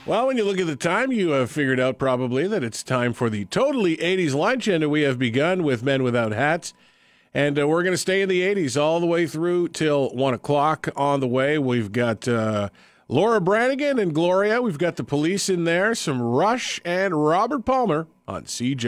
Well, when you look at the time, you have figured out probably that it's time for the Totally 80s lunch, and we have begun with Men Without Hats. And we're going to stay in the 80s all the way through till 1 o'clock on the way. We've got Laura Branigan and Gloria. We've got the Police in there, some Rush, and Robert Palmer on CJ.